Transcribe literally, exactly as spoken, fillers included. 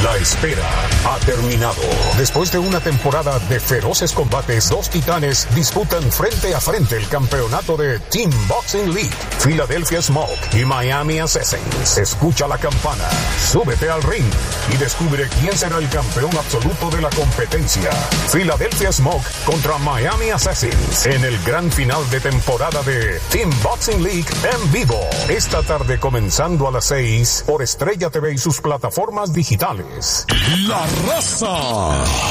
La espera ha terminado. Después de una temporada de feroces combates, dos titanes disputan frente a frente el campeonato de Team Boxing League. Philadelphia Smoke y Miami Assassins. Escucha la campana, súbete al ring y descubre quién será el campeón absoluto de la competencia. Philadelphia Smoke contra Miami Assassins en el gran final de temporada de Team Boxing League en vivo. Esta tarde comenzando a las seis por Estrella T V y sus plataformas digitales. La Raza